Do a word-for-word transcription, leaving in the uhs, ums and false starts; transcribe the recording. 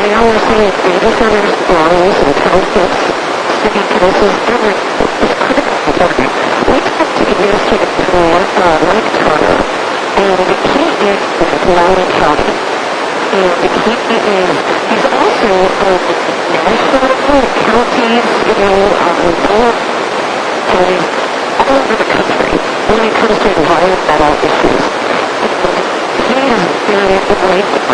they all are saying data centers, lawyers, and concepts, city councils, government is critical for government. We talked to Administrative Premier uh, Mike Turner, and he is with Maui County. And he is, he's also um, national counties, you know, um, board counties all over the country when it comes to environmental issues. And he has been linked